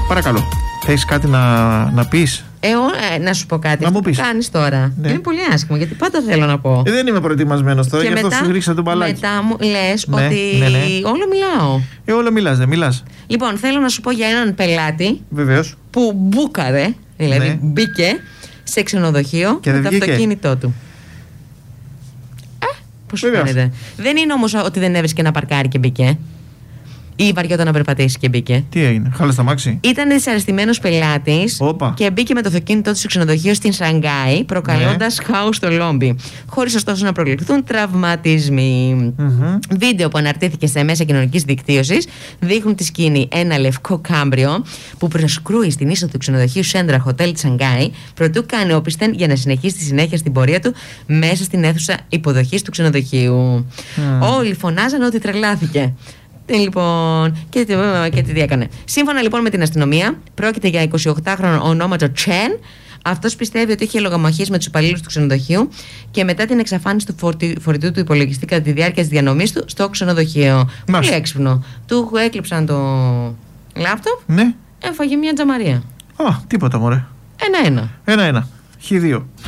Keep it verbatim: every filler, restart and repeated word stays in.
Παρακαλώ. Έχεις κάτι να, να πεις? Ε, ο, ε, να σου πω κάτι. Να μου πεις. Τι κάνεις τώρα? Ναι. Είναι πολύ άσχημο, γιατί πάντα θέλω να πω. Ε, δεν είμαι προετοιμασμένος τώρα, Και γι' αυτό μετά, σου ρίξα τον μπαλάκι. μετά μου λες Ναι, ότι ναι, ναι. όλο μιλάω. Ε, όλο μιλάς, δεν μιλάς? Λοιπόν, θέλω να σου πω για έναν πελάτη Βεβαίως. που μπούκαρε, δηλαδή Ναι. μπήκε σε ξενοδοχείο Και με δεν το βγήκε. αυτοκίνητό του. Ε, πώς σου Βεβαίως. φαίνεται? Δεν είναι όμως ότι δεν έβρισκε να παρκάρει και μπήκε. Ή βαριόταν να περπατήσει και μπήκε. Τι έγινε, χάλασε τα μάξι? Ήταν δυσαρεστημένος πελάτης Όπα. και μπήκε με το αυτοκίνητό του στο ξενοδοχείο στην Σανγκάη, προκαλώντας Ναι. χάος στο λόμπι. Χωρίς ωστόσο να προκληθούν τραυματισμοί. Mm-hmm. Βίντεο που αναρτήθηκε σε μέσα κοινωνικής δικτύωσης δείχνουν τη σκηνή ένα λευκό κάμπριο που προσκρούει στην είσοδο του ξενοδοχείου Σέντρα Hotel της Σανγκάη, προτού κάνει όπισθεν για να συνεχίσει τη συνέχεια στην πορεία του μέσα στην αίθουσα υποδοχής του ξενοδοχείου. Mm. Όλοι φωνάζαν ότι τρελάθηκε. Τι, λοιπόν, και, τι- και τι έκανε. Σύμφωνα λοιπόν με την αστυνομία, πρόκειται για εικοσιοκτάχρονο ονόματο Τσεν. Αυτός πιστεύει ότι είχε λογομαχίες με τους υπαλλήλους του ξενοδοχείου και μετά την εξαφάνιση του φορτι- φορητού του υπολογιστή κατά τη διάρκεια της διανομής του στο ξενοδοχείο. Πολύ Μάλιστα. έξυπνο. Του έκλειψαν το λάπτοπ, Ναι. έφαγε μια τζαμαρία. Α, τίποτα μωρέ. Ένα-ένα. Ένα-ένα. Χ δύο.